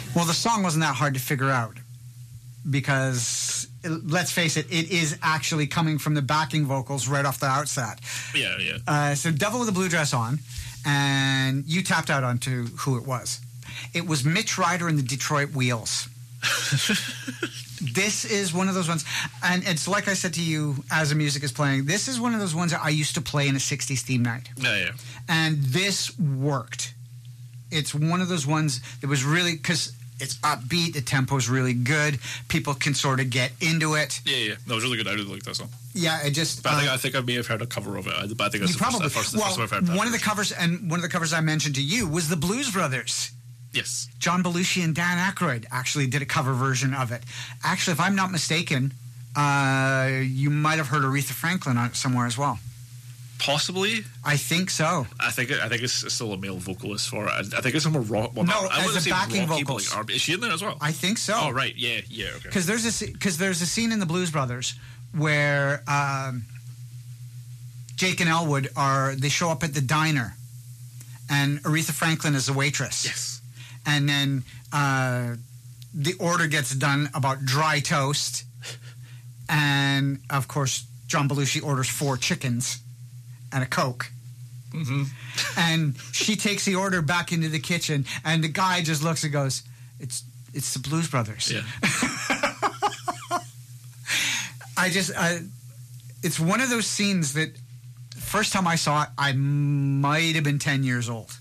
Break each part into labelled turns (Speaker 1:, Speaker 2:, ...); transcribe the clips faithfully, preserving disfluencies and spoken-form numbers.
Speaker 1: Well, the song wasn't that hard to figure out because, let's face it, it is actually coming from the backing vocals right off the outset.
Speaker 2: Yeah, yeah.
Speaker 1: Uh, so Devil with a Blue Dress On, and you tapped out onto who it was. It was Mitch Ryder and the Detroit Wheels. This is one of those ones, and it's like I said to you as the music is playing, this is one of those ones that I used to play in a sixties theme night.
Speaker 2: Yeah, yeah.
Speaker 1: And this worked. It's one of those ones that was really, because it's upbeat, the tempo's really good, people can sort of get into it.
Speaker 2: Yeah, yeah. That was really good. I really like that song.
Speaker 1: Yeah, it just...
Speaker 2: But I think
Speaker 1: uh,
Speaker 2: I think I may have heard a cover of it. But I think that's
Speaker 1: you
Speaker 2: the
Speaker 1: probably,
Speaker 2: first, the
Speaker 1: well,
Speaker 2: first, the first I've heard
Speaker 1: one
Speaker 2: that.
Speaker 1: of the covers, and one of the covers I mentioned to you was the Blues Brothers.
Speaker 2: Yes.
Speaker 1: John Belushi and Dan Aykroyd actually did a cover version of it. Actually, if I'm not mistaken, uh, you might have heard Aretha Franklin on it somewhere as well.
Speaker 2: Possibly.
Speaker 1: I think so.
Speaker 2: I think it, I think it's still a male vocalist for it. I, I think it's more rock. Well,
Speaker 1: No,
Speaker 2: not, I
Speaker 1: as
Speaker 2: wouldn't
Speaker 1: a
Speaker 2: say
Speaker 1: backing
Speaker 2: rocky, but
Speaker 1: vocals.
Speaker 2: like R and B. Is she in there as well?
Speaker 1: I think so.
Speaker 2: Oh, right. Yeah, yeah, okay.
Speaker 1: Because there's a because there's a scene in the Blues Brothers where um, Jake and Elwood are they show up at the diner, and Aretha Franklin is the waitress.
Speaker 2: Yes.
Speaker 1: And then uh, the order gets done about dry toast, and of course John Belushi orders four chickens and a Coke.
Speaker 2: Mm-hmm.
Speaker 1: And she takes the order back into the kitchen, and the guy just looks and goes, "It's it's the Blues Brothers."
Speaker 2: Yeah.
Speaker 1: I just, I, it's one of those scenes that first time I saw it, I might have been ten years old.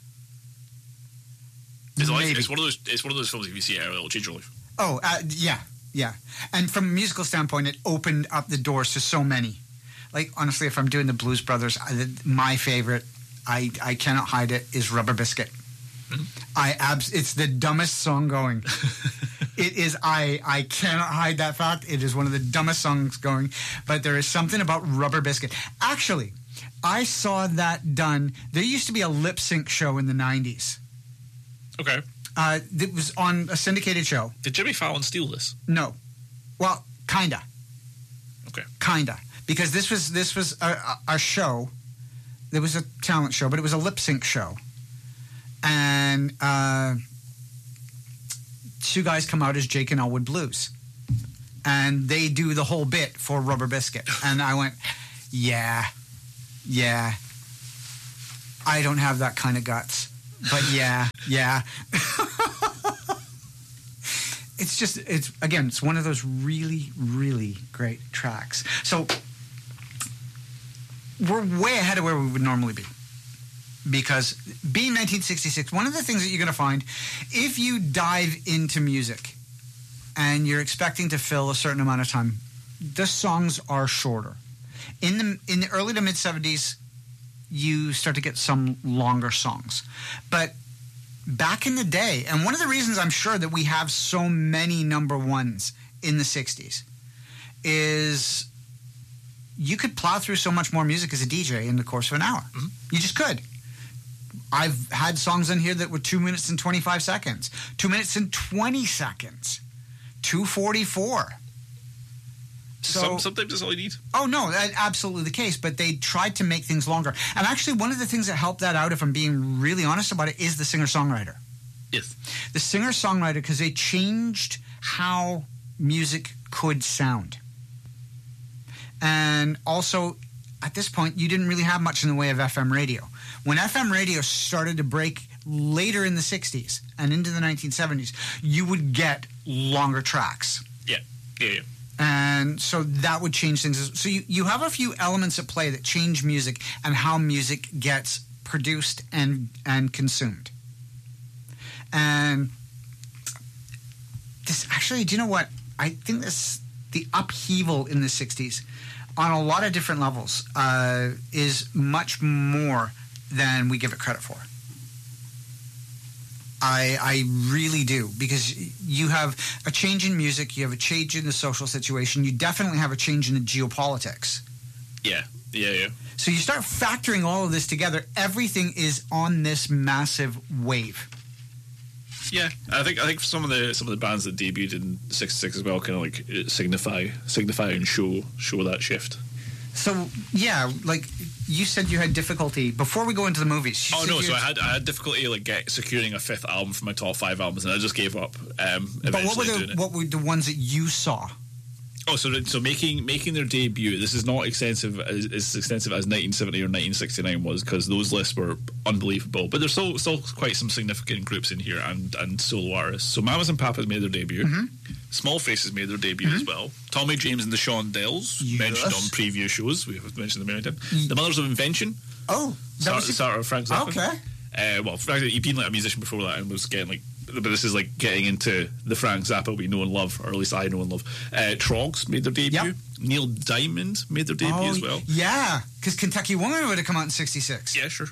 Speaker 2: It's, like,
Speaker 1: Maybe.
Speaker 2: it's one of those. It's one of those films. If you see it, it'll change your life.
Speaker 1: Oh, uh, yeah, yeah. And from a musical standpoint, it opened up the doors to so many. Like, honestly, if I'm doing the Blues Brothers, I, my favorite, I, I cannot hide it, is Rubber Biscuit.
Speaker 2: Mm-hmm.
Speaker 1: I abs- It's the dumbest song going. It is, I, I cannot hide that fact. It is one of the dumbest songs going. But there is something about Rubber Biscuit. Actually, I saw that done. There used to be a lip sync show in the nineties.
Speaker 2: Okay.
Speaker 1: Uh, it was on a syndicated show.
Speaker 2: Did Jimmy Fallon steal this?
Speaker 1: No. Well, kinda.
Speaker 2: Okay.
Speaker 1: Kinda. Because this was this was a, a, a show. There was a talent show, but it was a lip sync show. And uh, two guys come out as Jake and Elwood Blues. And they do the whole bit for Rubber Biscuit. And I went, yeah, yeah. I don't have that kind of guts. But yeah, yeah. It's just, it's, again, it's one of those really, really great tracks. So we're way ahead of where we would normally be. Because being nineteen sixty-six, one of the things that you're going to find, if you dive into music and you're expecting to fill a certain amount of time, the songs are shorter. In the in the early to mid seventies, you start to get some longer songs. But back in the day, and one of the reasons I'm sure that we have so many number ones in the sixties is you could plow through so much more music as a D J in the course of an hour. Mm-hmm. You just could. I've had songs in here that were two minutes and twenty-five seconds, two minutes and twenty seconds, two forty-four. So,
Speaker 2: Some, sometimes that's all you need.
Speaker 1: Oh, no, that's absolutely the case. But they tried to make things longer. And actually, one of the things that helped that out, if I'm being really honest about it, is the singer-songwriter.
Speaker 2: Yes.
Speaker 1: The singer-songwriter, because they changed how music could sound. And also, at this point, you didn't really have much in the way of F M radio. When F M radio started to break later in the sixties and into the nineteen seventies, you would get longer tracks.
Speaker 2: Yeah, yeah, yeah.
Speaker 1: And so that would change things. So you, you have a few elements at play that change music and how music gets produced and and consumed. And this actually, do you know what? I think this the upheaval in the sixties on a lot of different levels uh, is much more than we give it credit for. I, I really do, because you have a change in music, you have a change in the social situation, you definitely have a change in the geopolitics.
Speaker 2: Yeah, yeah, yeah.
Speaker 1: So you start factoring all of this together, everything is on this massive wave.
Speaker 2: Yeah, I think I think some of the some of the bands that debuted in sixty-six as well kind of like signify signify and show show that shift.
Speaker 1: So yeah, like you said, you had difficulty before we go into the movies.
Speaker 2: Oh no! So I had I had difficulty like get, securing a fifth album for my top five albums, and I just gave up. Um,
Speaker 1: but what were
Speaker 2: doing
Speaker 1: the
Speaker 2: it.
Speaker 1: what were the ones that you saw?
Speaker 2: Oh, so so making making their debut. This is not extensive as, as extensive as nineteen seventy or nineteen sixty-nine was, because those lists were unbelievable. But there's still still quite some significant groups in here and and solo artists. So Mamas and Papas made their debut. Mm-hmm. Small Faces made their debut mm-hmm. as well. Tommy James and the Shondells, yes. mentioned on previous shows. We have mentioned them many times. The Mothers of Invention.
Speaker 1: Oh, that
Speaker 2: start,
Speaker 1: was
Speaker 2: the start of Frank Zappa.
Speaker 1: Okay.
Speaker 2: Uh, well, Frank, he'd been like a musician before that and was getting like. But this is like getting into the Frank Zappa we know and love, or at least I know and love. Uh, Trogs made their debut. Yep. Neil Diamond made their debut
Speaker 1: oh,
Speaker 2: as well.
Speaker 1: Yeah, because Kentucky Woman would have come out in sixty-six.
Speaker 2: Yeah, sure.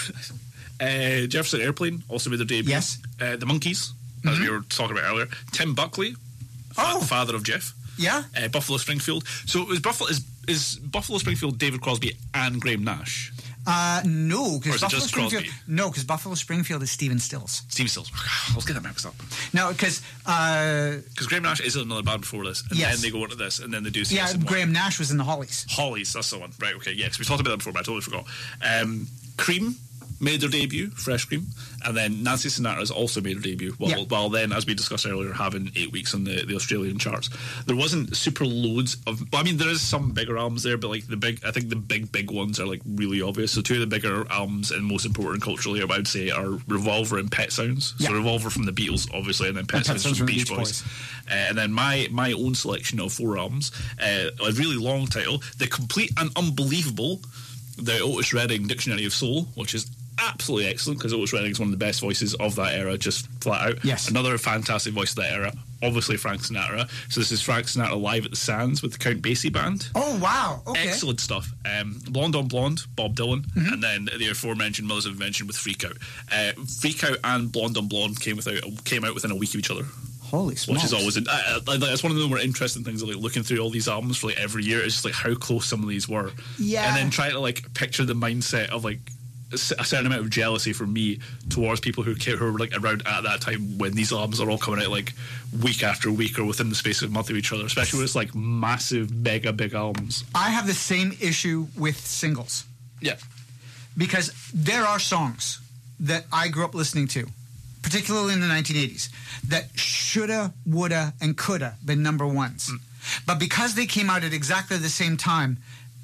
Speaker 2: uh, Jefferson Airplane also made their debut. Yes. Uh, the Monkees, mm-hmm. as we were talking about earlier. Tim Buckley, fa-
Speaker 1: oh.
Speaker 2: father of Jeff.
Speaker 1: Yeah.
Speaker 2: Uh, Buffalo Springfield. So it was Buffalo is is Buffalo Springfield David Crosby and Graham Nash?
Speaker 1: Uh, no, because Buffalo
Speaker 2: just
Speaker 1: Springfield.
Speaker 2: Crosby?
Speaker 1: No, because Buffalo Springfield is Stephen Stills.
Speaker 2: Stephen Stills. I was getting that mixed up.
Speaker 1: No, because because
Speaker 2: uh, Graham Nash is in another band before this, and
Speaker 1: yes.
Speaker 2: then they go into this, and then they do.
Speaker 1: Yeah, Graham Nash was in the Hollies.
Speaker 2: Hollies, that's the one. Right. Okay. Yes, we talked about that before, but I totally forgot. Um, Cream made their debut, Fresh Cream, and then Nancy Sinatra's also made her debut, while, yeah. while then, as we discussed earlier, having eight weeks on the, the Australian charts. There wasn't super loads of, well, I mean, there is some bigger albums there, but like the big, I think the big, big ones are like really obvious. So two of the bigger albums and most important culturally, I would say, are Revolver and Pet Sounds. Yeah. So Revolver from the Beatles, obviously, and then Pet, and Sounds, Sounds from the Beach, Beach Boys. Boys. Uh, and then my my own selection of four albums, uh, a really long title, The Complete and Unbelievable, the Otis Redding Dictionary of Soul, which is absolutely excellent, because Otis Redding is one of the best voices of that era, just flat out.
Speaker 1: Yes.
Speaker 2: Another fantastic voice of that era, obviously Frank Sinatra. So this is Frank Sinatra live at the Sands with the Count Basie Band.
Speaker 1: Oh, wow. Okay.
Speaker 2: Excellent stuff. Um, Blonde on Blonde, Bob Dylan, mm-hmm. and then the aforementioned Mothers of Invention with Freak Out. Uh, Freak Out and Blonde on Blonde came, without, came out within a week of each other.
Speaker 1: Holy smokes.
Speaker 2: Which is always, uh, uh, that's one of the more interesting things, like looking through all these albums for like every year, is just like how close some of these were.
Speaker 1: Yeah.
Speaker 2: And then trying to like picture the mindset of like a certain amount of jealousy from me towards people who who were like around at that time when these albums are all coming out like week after week or within the space of a month of each other, especially when it's like massive, mega big albums.
Speaker 1: I have the same issue with singles.
Speaker 2: Yeah.
Speaker 1: Because there are songs that I grew up listening to, particularly in the nineteen eighties, that shoulda, woulda, and coulda been number ones. Mm. But because they came out at exactly the same time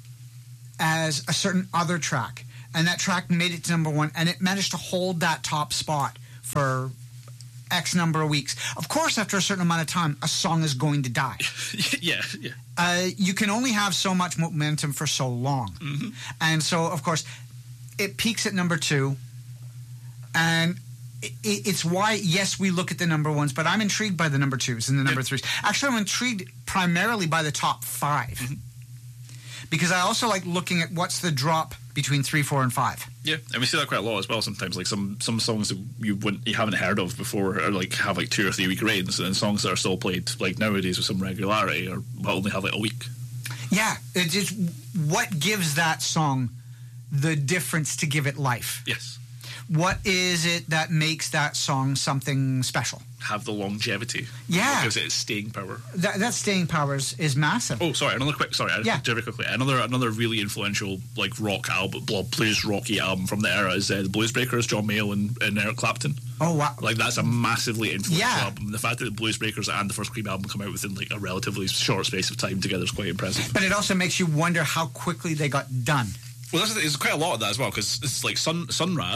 Speaker 1: as a certain other track, and that track made it to number one, and it managed to hold that top spot for X number of weeks. Of course, after a certain amount of time, a song is going to die.
Speaker 2: yeah, yeah.
Speaker 1: Uh, you can only have so much momentum for so long. Mm-hmm. And so, of course, it peaks at number two, and it, it's why, yes, we look at the number ones, but I'm intrigued by the number twos and the number yeah. threes. Actually, I'm intrigued primarily by the top five. Mm-hmm. Because I also like looking at what's the drop between three, four, and five.
Speaker 2: Yeah, and we see that quite a lot as well. Sometimes, like some some songs that you wouldn't, you haven't heard of before, or like have like two or three week reigns, and songs that are still played like nowadays with some regularity, or only have like a week.
Speaker 1: Yeah, it's just what gives that song the difference to give it life.
Speaker 2: Yes.
Speaker 1: What is it that makes that song something special?
Speaker 2: Have the longevity.
Speaker 1: Yeah.
Speaker 2: What gives it its staying power.
Speaker 1: That, that staying power is, is massive.
Speaker 2: Oh, sorry, another quick, sorry,
Speaker 1: yeah.
Speaker 2: very quickly. Another another really influential, like, rock album, blues rocky album from the era is uh, the Blues Breakers, John Mayall and, and Eric Clapton.
Speaker 1: Oh, wow.
Speaker 2: Like, that's a massively influential
Speaker 1: yeah.
Speaker 2: album. The fact that the Blues Breakers and the first Cream album come out within, like, a relatively short space of time together is quite impressive.
Speaker 1: But it also makes you wonder how quickly they got done.
Speaker 2: Well, that's, there's quite a lot of that as well, because it's like Sun, Sun Ra...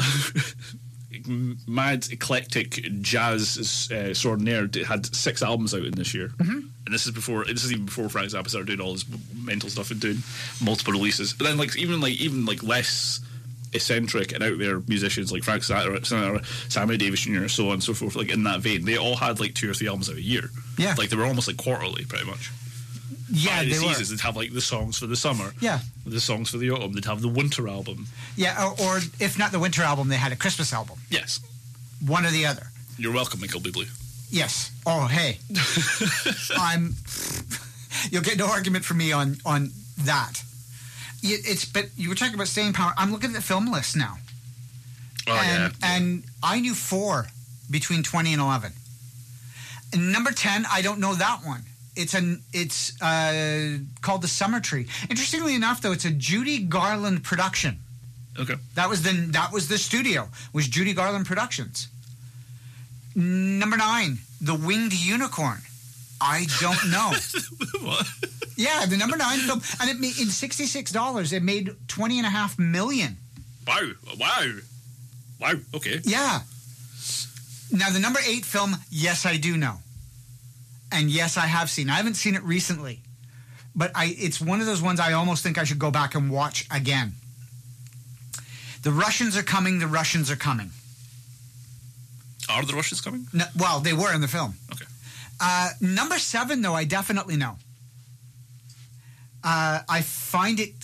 Speaker 2: mad eclectic jazz uh, extraordinaire had six albums out in this year, mm-hmm. and this is before this is even before Frank Zappa started doing all his mental stuff and doing multiple releases. But then, like even like even like less eccentric and out there musicians like Frank Sinatra, Sinatra, Sammy Davis Junior, so on and so forth, like in that vein, they all had like two or three albums out a year.
Speaker 1: Yeah,
Speaker 2: like they were almost like quarterly, pretty much.
Speaker 1: Yeah,
Speaker 2: By the
Speaker 1: they
Speaker 2: seasons,
Speaker 1: were.
Speaker 2: They'd have like the songs for the summer,
Speaker 1: yeah,
Speaker 2: the songs for the autumn. They'd have the winter album,
Speaker 1: yeah, or, or if not the winter album, they had a Christmas album.
Speaker 2: Yes,
Speaker 1: one or the other.
Speaker 2: You're welcome, Michael Bublé.
Speaker 1: Yes. Oh, hey, I'm. You'll get no argument from me on on that. It's but you were talking about staying power. I'm looking at the film list now.
Speaker 2: Oh
Speaker 1: and,
Speaker 2: yeah,
Speaker 1: and I knew four between twenty and eleven. And number ten, I don't know that one. it's an it's uh, called The Summer Tree. Interestingly enough, though, it's a Judy Garland production.
Speaker 2: Okay.
Speaker 1: That was the that was the studio. Was Judy Garland Productions. Number nine, The Winged Unicorn. I don't know.
Speaker 2: What?
Speaker 1: Yeah, the number nine film, and it made, in sixty-six dollars, it made twenty and a half million.
Speaker 2: Wow! Wow! Wow! Okay.
Speaker 1: Yeah. Now the number eight film, yes, I do know, and yes, I have seen. I haven't seen it recently, but I it's one of those ones I almost think I should go back and watch again. The Russians are coming. The Russians are coming.
Speaker 2: Are the Russians coming?
Speaker 1: No, well, they were in the film.
Speaker 2: Okay.
Speaker 1: Uh, number seven, though, I definitely know. Uh, I find it.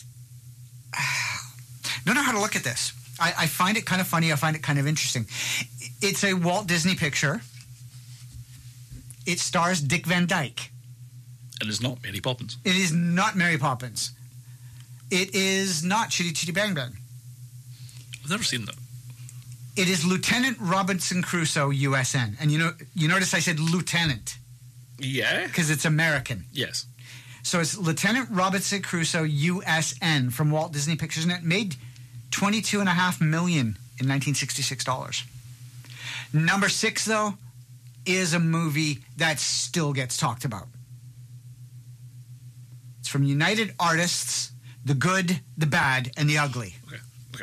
Speaker 1: Don't know how to look at this. I, I find it kind of funny. I find it kind of interesting. It's a Walt Disney picture. It stars Dick Van Dyke.
Speaker 2: And it's not Mary Poppins.
Speaker 1: It is not Mary Poppins. It is not Chitty Chitty Bang Bang.
Speaker 2: I've never seen that.
Speaker 1: It is Lieutenant Robinson Crusoe, U S N. And you know, you notice I said lieutenant.
Speaker 2: Yeah?
Speaker 1: Because it's American.
Speaker 2: Yes.
Speaker 1: So it's Lieutenant Robinson Crusoe, U S N, from Walt Disney Pictures, and it made twenty-two and a half million in nineteen sixty-six dollars. Number six, though, is a movie that still gets talked about. It's from United Artists, The Good, the Bad, and the Ugly.
Speaker 2: Okay. Okay.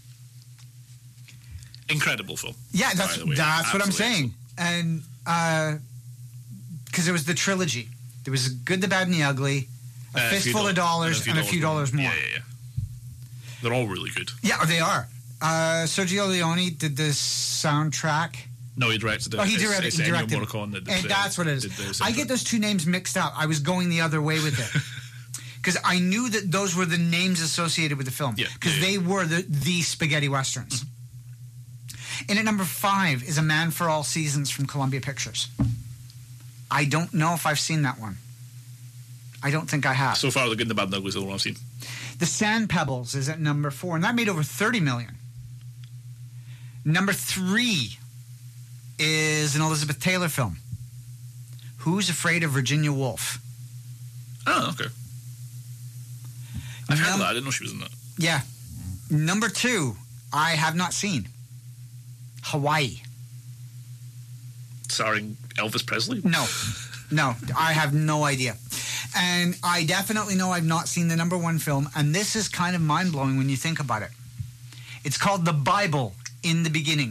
Speaker 2: Incredible film.
Speaker 1: Yeah, that's that's what I'm saying. And because uh, it was the trilogy. There was The Good, the Bad, and the Ugly, A uh, Fistful of Dollars, and A Few Dollars More.
Speaker 2: Yeah, yeah, yeah. They're all really good.
Speaker 1: Yeah, they are. Uh, Sergio Leone did the soundtrack.
Speaker 2: No, he directed it.
Speaker 1: Oh, he directed,
Speaker 2: it's,
Speaker 1: he
Speaker 2: it's
Speaker 1: directed
Speaker 2: Morricone that did
Speaker 1: and
Speaker 2: the,
Speaker 1: that's what it is. I get those two names mixed up. I was going the other way with it. Because I knew that those were the names associated with the film.
Speaker 2: Yeah.
Speaker 1: Because
Speaker 2: yeah, yeah.
Speaker 1: they were the, the spaghetti westerns. And at number five is A Man for All Seasons from Columbia Pictures. I don't know if I've seen that one. I don't think I have.
Speaker 2: So far, The Good, the Bad, and the Ugly is the one I've seen.
Speaker 1: The Sand Pebbles is at number four, and that made over thirty million. Number three is an Elizabeth Taylor film. Who's Afraid of Virginia Woolf?
Speaker 2: Oh, okay. I've heard
Speaker 1: Num-
Speaker 2: of that. I didn't know she was in that.
Speaker 1: Yeah. Number two, I have not seen. Hawaii.
Speaker 2: Starring Elvis Presley?
Speaker 1: No. No, I have no idea. And I definitely know I've not seen the number one film, and this is kind of mind-blowing when you think about it. It's called The Bible in the Beginning.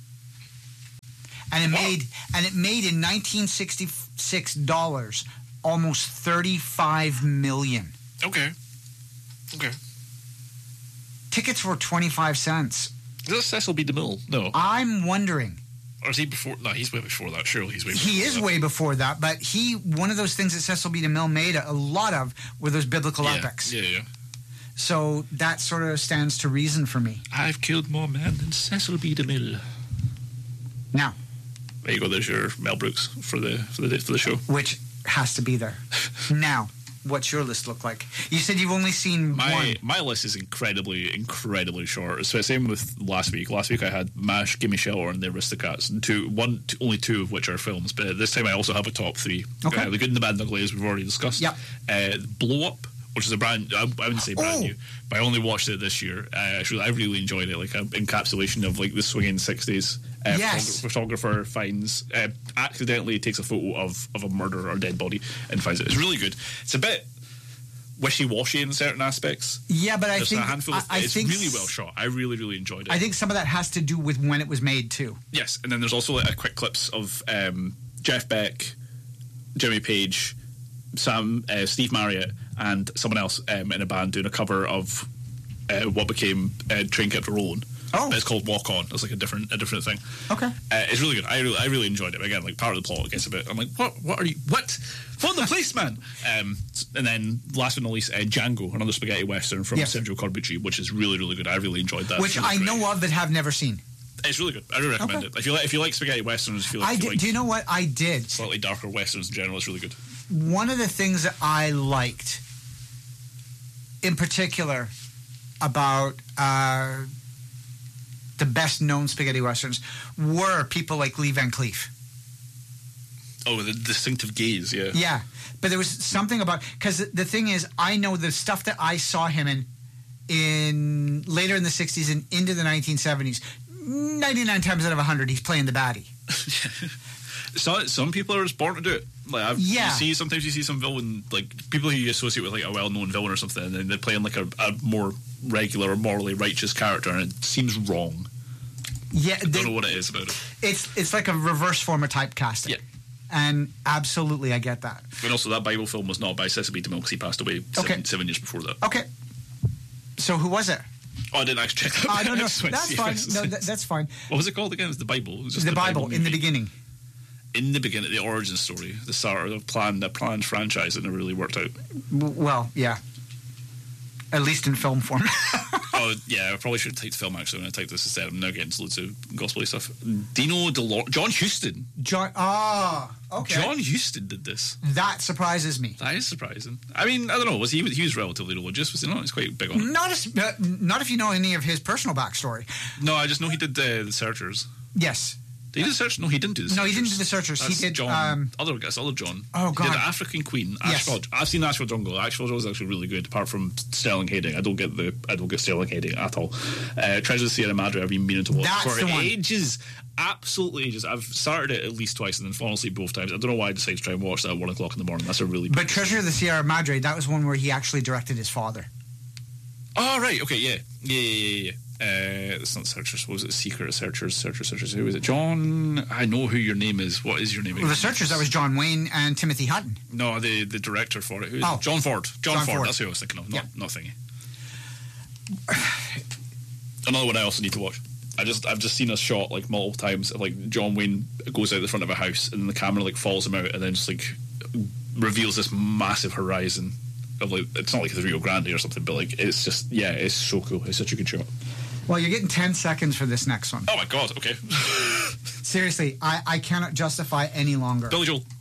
Speaker 1: And it
Speaker 2: Wow.
Speaker 1: made and it made in nineteen sixty-six dollars almost thirty-five million.
Speaker 2: Okay. Okay.
Speaker 1: Tickets were twenty-five cents.
Speaker 2: Is that Cecil B. DeMille? No.
Speaker 1: I'm wondering.
Speaker 2: Or is he before? No, he's way before that. Surely he's way before
Speaker 1: He is
Speaker 2: that.
Speaker 1: way before that, but he one of those things that Cecil B. DeMille made a, a lot of were those biblical
Speaker 2: yeah.
Speaker 1: epics.
Speaker 2: Yeah, yeah.
Speaker 1: So that sort of stands to reason for me.
Speaker 2: I've killed more men than Cecil B. DeMille.
Speaker 1: Now,
Speaker 2: there you go. There's your Mel Brooks for the for the for the show.
Speaker 1: which has to be there. Now, what's your list look like? You said you've only seen
Speaker 2: My
Speaker 1: one.
Speaker 2: my list is incredibly incredibly short. So same with last week. Last week I had MASH, Gimme Shelter, and The Aristocats, and two one two, only two of which are films. But this time I also have a top three.
Speaker 1: Okay.
Speaker 2: Uh, the Good and the Bad and the Ugly, as we've already discussed.
Speaker 1: Yep.
Speaker 2: Uh, Blow Up, which is a brand. I, I wouldn't say brand
Speaker 1: Oh.
Speaker 2: new, but I only watched it this year. Uh, actually, I really enjoyed it. Like an encapsulation of like the swinging sixties. Uh,
Speaker 1: Yes.
Speaker 2: Photographer finds uh, accidentally takes a photo of of a murder or dead body and finds it. It's really good. It's a bit wishy-washy in certain aspects.
Speaker 1: Yeah, but I
Speaker 2: There's
Speaker 1: think
Speaker 2: a handful of,
Speaker 1: I, I
Speaker 2: it's
Speaker 1: think
Speaker 2: really well shot. I really, really enjoyed it.
Speaker 1: I think some of that has to do with when it was made too.
Speaker 2: Yes, and then there's also like a quick clips of um, Jeff Beck, Jimmy Page, Sam, uh, Steve Marriott, and someone else um, in a band doing a cover of uh, what became uh, Train Kept Rolling.
Speaker 1: Oh.
Speaker 2: But it's called Walk On. It's like a different a different thing.
Speaker 1: Okay.
Speaker 2: Uh, it's really good. I really, I really enjoyed it. Again, like part of the plot gets a bit. I'm like, what? What are you? What? Phone the policeman. Um, and then last but not least, uh, Django, another spaghetti western from
Speaker 1: Yes.
Speaker 2: Sergio Corbucci, which is really, really good. I really enjoyed that.
Speaker 1: Which
Speaker 2: It was
Speaker 1: I
Speaker 2: great.
Speaker 1: know of but have never seen.
Speaker 2: It's really good. I really recommend
Speaker 1: Okay.
Speaker 2: it. If you like, if you like spaghetti westerns, if you like,
Speaker 1: I
Speaker 2: if you
Speaker 1: did,
Speaker 2: like
Speaker 1: do you know what I did?
Speaker 2: slightly darker westerns in general, it's really good.
Speaker 1: One of the things that I liked, in particular, about uh, the best known spaghetti westerns were people like Lee Van Cleef.
Speaker 2: Oh, the distinctive gaze, yeah.
Speaker 1: Yeah, but there was something about, because the thing is, I know the stuff that I saw him in in later in the sixties and into the nineteen seventies. ninety-nine times out of one hundred, he's playing the baddie.
Speaker 2: So, some people are just born to do it. Like I've,
Speaker 1: yeah.
Speaker 2: you see, sometimes you see some villain, like people who you associate with like a well-known villain or something, and then they're playing like a, a more regular or morally righteous character, and it seems wrong.
Speaker 1: Yeah,
Speaker 2: I don't know what it is about it.
Speaker 1: It's it's like a reverse form of typecasting.
Speaker 2: Yeah.
Speaker 1: And absolutely, I get that.
Speaker 2: And also, that Bible film was not by Cecil DeMille because he passed away seven,
Speaker 1: okay.
Speaker 2: seven years before that.
Speaker 1: Okay. So who was it?
Speaker 2: Oh, I didn't actually check that.
Speaker 1: I don't know. That's fine. No, that, that's fine.
Speaker 2: What was it called again? It was the Bible. It was just
Speaker 1: the,
Speaker 2: the
Speaker 1: Bible,
Speaker 2: Bible
Speaker 1: in the beginning.
Speaker 2: In the beginning, the origin story, the start of the planned, the planned franchise that never really worked out.
Speaker 1: Well, yeah. At least in film form.
Speaker 2: Oh, yeah, I probably should have typed film actually when I typed this instead. I'm now getting to loads of gospel stuff. Dino DeLore, John Huston.
Speaker 1: John, ah, okay.
Speaker 2: John Huston did this.
Speaker 1: That surprises me.
Speaker 2: That is surprising. I mean, I don't know. Was he? He was relatively religious, was he not? He's quite big on it.
Speaker 1: Not as, uh, not if you know any of his personal backstory.
Speaker 2: No, I just know he did the, the Searchers.
Speaker 1: Yes.
Speaker 2: Did he do the Searchers? No, he didn't do the Searchers.
Speaker 1: No, he didn't do the Searchers.
Speaker 2: That's
Speaker 1: he did
Speaker 2: John.
Speaker 1: Um,
Speaker 2: other guys, other John.
Speaker 1: Oh God.
Speaker 2: He did African Queen. Ashford. Yes. I've seen Ashford Jungle. Ashford was actually really good. Apart from Sterling Hayden, I don't get the. I don't get Sterling Hayden at all. Uh, Treasures of the Sierra Madre. I've been meaning to watch
Speaker 1: That's
Speaker 2: for
Speaker 1: the one.
Speaker 2: ages. Absolutely ages. I've started it at least twice and then fallen asleep both times. I don't know why I decided to try and watch that at one o'clock in the morning. That's a really.
Speaker 1: But Treasure of the Sierra Madre. That was one where he actually directed his father.
Speaker 2: Oh right. Okay. Yeah. Yeah. Yeah. Yeah. yeah. Uh, it's not Searchers. What was it? Secret Searchers, Searchers, Searchers. Who is it? John. I know who your name is. What is your name?
Speaker 1: Well, the Searchers. That was John Wayne and Timothy Hutton.
Speaker 2: No, the the director for it. Who is
Speaker 1: oh,
Speaker 2: it? John Ford. John,
Speaker 1: John
Speaker 2: Ford.
Speaker 1: Ford.
Speaker 2: That's who I was thinking of. Not
Speaker 1: yeah.
Speaker 2: not thingy. Another one I also need to watch. I just I've just seen a shot like multiple times of like John Wayne goes out the front of a house and the camera like follows him out and then just like reveals this massive horizon of like it's not like the Rio Grande or something, but like it's just yeah, it's so cool. It's such a good shot.
Speaker 1: Well, you're getting ten seconds for this next one.
Speaker 2: Oh my god, okay.
Speaker 1: Seriously, I, I cannot justify any longer.
Speaker 2: Billy Joel.